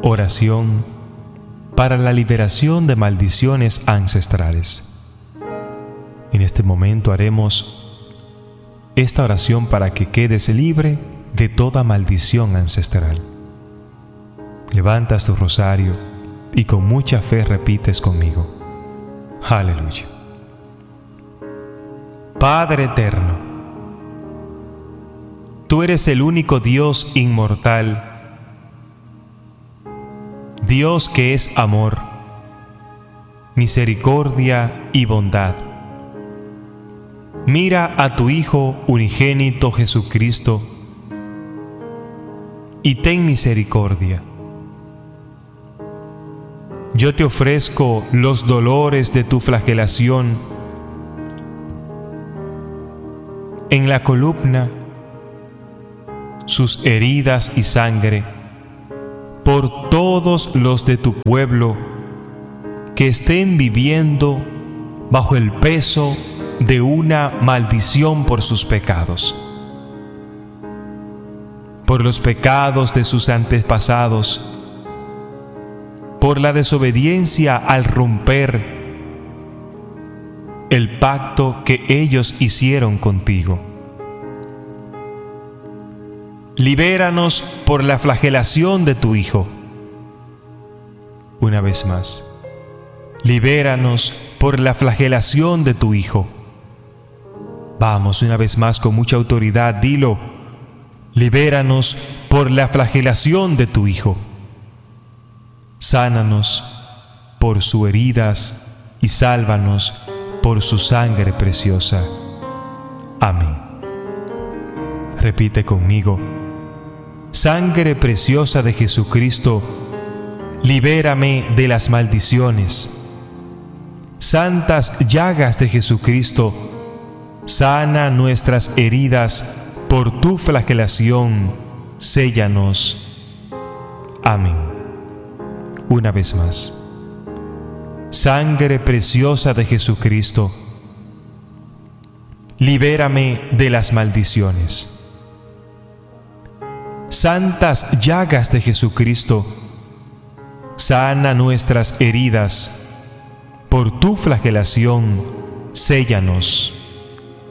Oración para la liberación de maldiciones ancestrales. En este momento haremos esta oración para que quedes libre de toda maldición ancestral. Levantas tu rosario y con mucha fe repites conmigo. Aleluya. Padre eterno, tú eres el único Dios inmortal, Dios que es amor, misericordia y bondad. Mira a tu Hijo unigénito Jesucristo y ten misericordia. Yo te ofrezco los dolores de tu flagelación en la columna, sus heridas y sangre, por todos los de tu pueblo que estén viviendo bajo el peso de una maldición por sus pecados, por los pecados de sus antepasados, por la desobediencia al romper el pacto que ellos hicieron contigo. Libéranos por la flagelación de tu Hijo. Una vez más, libéranos por la flagelación de tu Hijo. Vamos, una vez más, con mucha autoridad, dilo. Libéranos por la flagelación de tu Hijo. Sánanos por sus heridas y sálvanos por su sangre preciosa. Amén. Repite conmigo. Sangre preciosa de Jesucristo, libérame de las maldiciones. Santas llagas de Jesucristo, sana nuestras heridas, por tu flagelación, séllanos. Amén. Una vez más. Sangre preciosa de Jesucristo, libérame de las maldiciones. Santas llagas de Jesucristo, sana nuestras heridas, por tu flagelación, séllanos.